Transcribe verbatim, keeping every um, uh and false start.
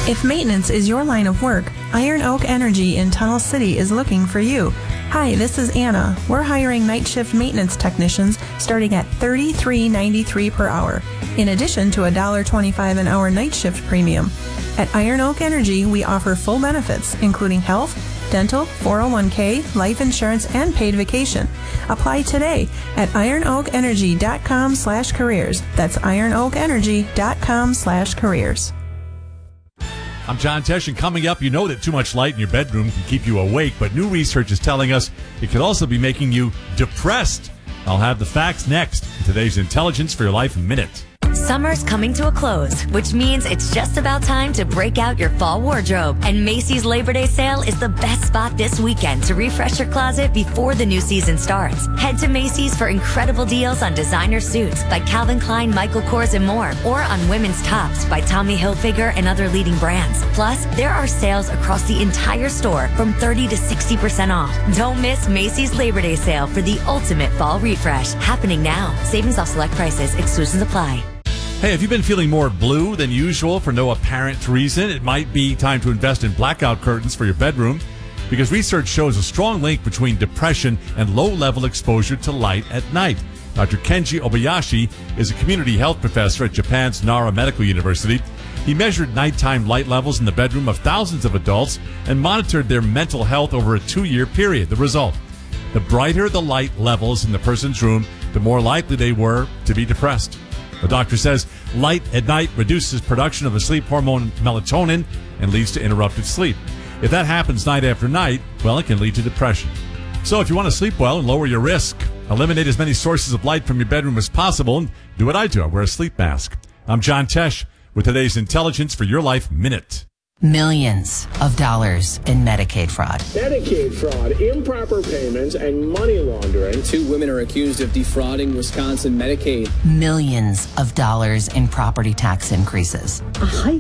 If maintenance is your line of work, Iron Oak Energy in Tunnel City is looking for you. Hi, this is Anna. We're hiring night shift maintenance technicians starting at thirty-three ninety-three per hour, in addition to one dollar twenty-five an hour night shift premium. At Iron Oak Energy, we offer full benefits, including health, dental, four oh one k, life insurance, and paid vacation. Apply today at ironoakenergy.com slash careers. That's ironoakenergy.com slash careers. I'm John Tesh, and coming up, you know that too much light in your bedroom can keep you awake, but new research is telling us it could also be making you depressed. I'll have the facts next in today's Intelligence for Your Life Minute. Summer's coming to a close, which means it's just about time to break out your fall wardrobe. And Macy's Labor Day sale is the best spot this weekend to refresh your closet before the new season starts. Head to Macy's for incredible deals on designer suits by Calvin Klein, Michael Kors, and more, or on women's tops by Tommy Hilfiger and other leading brands. Plus, there are sales across the entire store from thirty to sixty percent off. Don't miss Macy's Labor Day sale for the ultimate fall refresh, happening now. Savings off select prices. Exclusions apply. Hey, have you been feeling more blue than usual for no apparent reason? It might be time to invest in blackout curtains for your bedroom, because research shows a strong link between depression and low-level exposure to light at night. Doctor Kenji Obayashi is a community health professor at Japan's Nara Medical University. He measured nighttime light levels in the bedroom of thousands of adults and monitored their mental health over a two-year period. The result: the brighter the light levels in the person's room, the more likely they were to be depressed. The doctor says light at night reduces production of the sleep hormone melatonin and leads to interrupted sleep. If that happens night after night, well, it can lead to depression. So if you want to sleep well and lower your risk, eliminate as many sources of light from your bedroom as possible and do what I do. I wear a sleep mask. I'm John Tesh with today's Intelligence for Your Life Minute. Millions of dollars in Medicaid fraud. Medicaid fraud, improper payments, and money laundering. Two women are accused of defrauding Wisconsin Medicaid. Millions of dollars in property tax increases. A hike